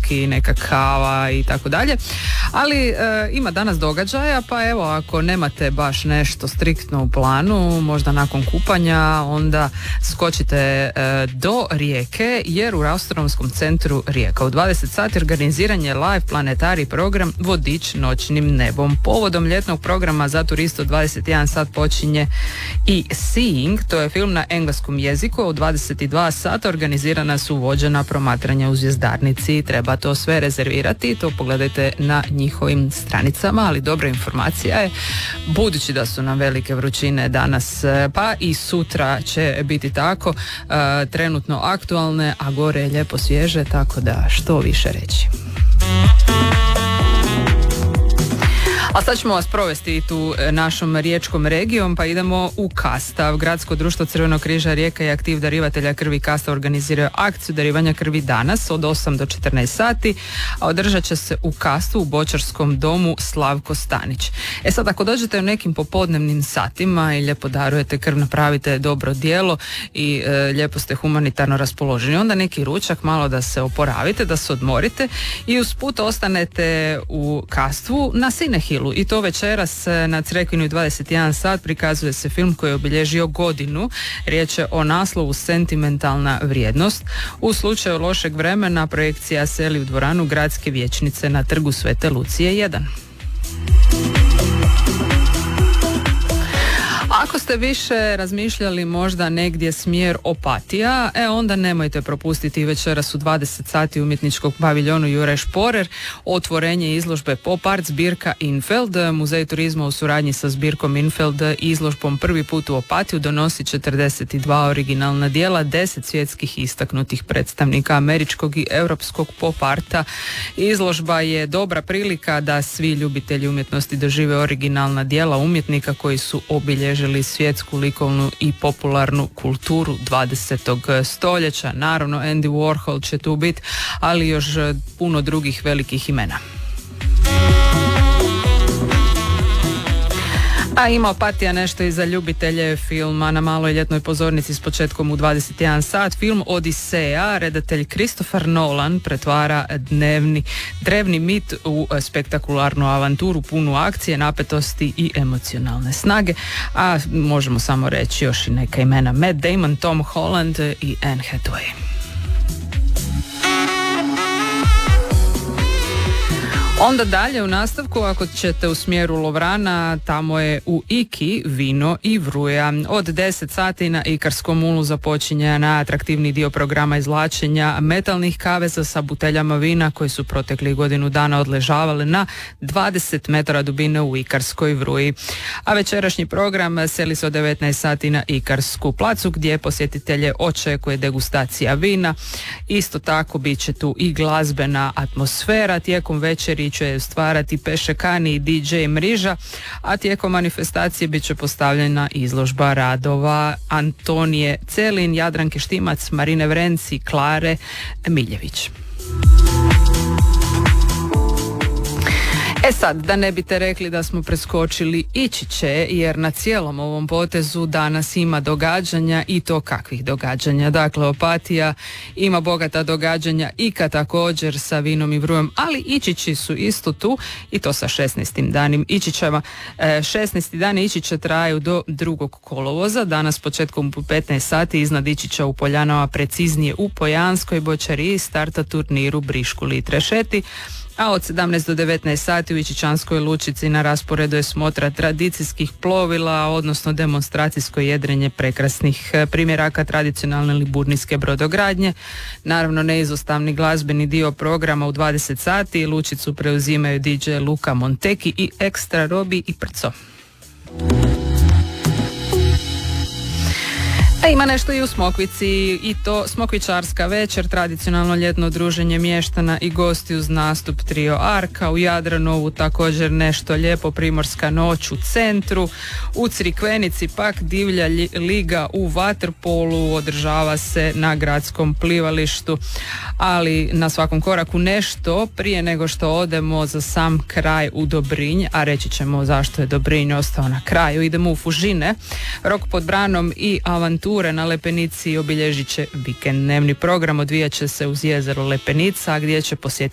i neka kava i tako dalje. Ali ima danas događaja, pa evo, ako nemate baš nešto striktno u planu, možda nakon kupanja, onda skočite do Rijeke, jer u Astronomskom centru Rijeka u 20 sati organiziran je live planetari program Vodič noćnim nebom. Povodom ljetnog programa za turiste u 21 sat počinje i Seeing, to je film na engleskom jeziku. U 22 sata organizirana su vođena promatranja u zvjezdarnici. Treba to sve rezervirati, to pogledajte na njihovim stranicama, ali dobra informacija je, budući da su nam velike vrućine danas pa i sutra će biti tako, trenutno aktualne, a gore je lijepo svježe, tako da što više reći. A sad ćemo vas provesti tu našom riječkom regijom, pa idemo u Kastav. Gradsko društvo Crvenog križa Rijeka i aktiv darivatelja krvi Kastav organiziraju akciju darivanja krvi danas od 8 do 14 sati, a održat će se u Kastvu u Bočarskom domu Slavko Stanić. Sad, ako dođete u nekim popodnevnim satima i lijepo darujete krv, napravite dobro djelo i lijepo ste humanitarno raspoloženi, onda neki ručak, malo da se oporavite, da se odmorite i usput ostanete u Kastvu na Sinehilu. I to večeras na Crekvinu 21 sat prikazuje se film koji je obilježio godinu. Riječ je o naslovu Sentimentalna vrijednost. U slučaju lošeg vremena projekcija seli u dvoranu Gradske vijećnice na Trgu Svete Lucije 1. Ako ste više razmišljali možda negdje smjer Opatija, onda nemojte propustiti večeras u 20 sati umjetničkog paviljonu Juraj Šporer otvorenje izložbe Pop Art zbirka Infeld. Muzej turizma u suradnji sa zbirkom Infeld i izložbom Prvi put u Opatiju donosi 42 originalna djela 10 svjetskih istaknutih predstavnika američkog i europskog pop arta. Izložba je dobra prilika da svi ljubitelji umjetnosti dožive originalna djela umjetnika koji su obilježili svjetsku likovnu i popularnu kulturu 20. stoljeća. Naravno, Andy Warhol će tu biti, ali još puno drugih velikih imena. A ima Opatija nešto i za ljubitelje filma. Na maloj ljetnoj pozornici s početkom u 21 sat film Odiseja. Redatelj Christopher Nolan pretvara drevni mit u spektakularnu avanturu punu akcije, napetosti i emocionalne snage. A možemo samo reći još i neka imena: Matt Damon, Tom Holland i Anne Hathaway. Onda dalje u nastavku, ako ćete u smjeru Lovrana, tamo je u Iki vino i vruja. Od 10 sati na Ikarskom ulu započinje na atraktivni dio programa izvlačenja metalnih kaveza sa buteljama vina koji su protekli godinu dana odležavale na 20 metara dubine u Ikarskoj vruji. A večerašnji program seli se od 19 sati na Ikarsku placu gdje posjetitelje očekuje degustacija vina. Isto tako bit će tu i glazbena atmosfera. Tijekom večeri će stvarati Pešekani i DJ Mriža, a tijekom manifestacije bit će postavljena izložba radova Antonije Celin, Jadranke Štimac, Marine Vrenci, Klare Miljević. Sad, da ne biste rekli da smo preskočili, ići će, jer na cijelom ovom potezu danas ima događanja, i to kakvih događanja. Dakle, Opatija ima bogata događanja, Ika također sa vinom i vrujom, ali Ičići su isto tu, i to sa 16. danim Ičićama. 16. dan Ičića traju do 2. kolovoza, danas početkom u 15 sati iznad Ičića u Poljanama, preciznije u Pojanskoj bočariji, starta turnir u Briškuli i Trešeti. A od 17 do 19 sati u Ičićanskoj lučici na rasporedu je smotra tradicijskih plovila, odnosno demonstracijsko jedrenje prekrasnih primjeraka tradicionalne liburnijske brodogradnje. Naravno, neizostavni glazbeni dio programa u 20 sati. Lučicu preuzimaju DJ Luka Monteki i Ekstra Robi i Prco. Ima nešto i u Smokvici, i to Smokvičarska večer, tradicionalno ljetno druženje mještana i gosti uz nastup trio Arka. U Jadranovu također nešto lijepo, Primorska noć u centru. U Crikvenici pak divlja liga u vaterpolu održava se na gradskom plivalištu, ali na svakom koraku nešto prije nego što odemo za sam kraj u Dobrinj, a reći ćemo zašto je Dobrinj ostao na kraju. Idemo u Fužine, Rok pod branom i avanture na Lepenici obilježit će vikend. Dnevni program odvijat će se uz jezero Lepenica, gdje će posjetiti